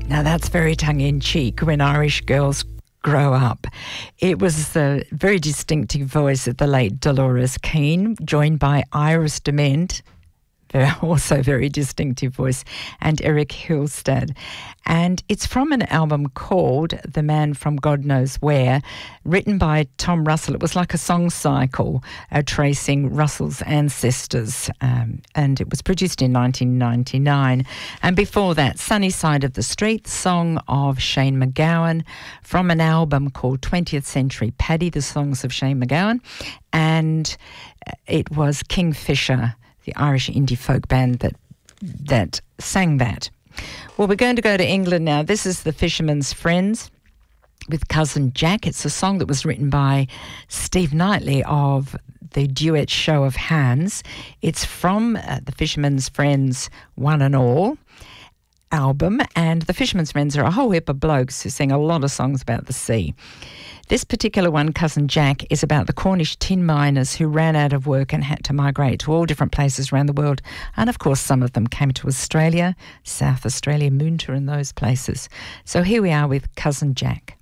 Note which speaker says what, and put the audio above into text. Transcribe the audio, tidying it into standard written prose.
Speaker 1: Now that's very tongue-in-cheek when Irish girls grow up. It was the very distinctive voice of the late Dolores Keane, joined by Iris Dement, also very distinctive voice, and Eric Hillstead. And it's from an album called The Man from God Knows Where, written by Tom Russell. It was like a song cycle tracing Russell's ancestors, and it was produced in 1999. And before that, Sunny Side of the Street, song of Shane MacGowan, from an album called 20th Century Paddy, the songs of Shane MacGowan. And it was Kingfisher, the Irish indie folk band that sang that. Well, we're going to go to England now. This is the Fisherman's Friends with Cousin Jack. It's a song that was written by Steve Knightley of the duet Show of Hands. It's from the Fisherman's Friends One and All album, and the Fisherman's Friends are a whole heap of blokes who sing a lot of songs about the sea. This particular one, Cousin Jack, is about the Cornish tin miners who ran out of work and had to migrate to all different places around the world. And of course, some of them came to Australia, South Australia, Moonta and those places. So here we are with Cousin Jack.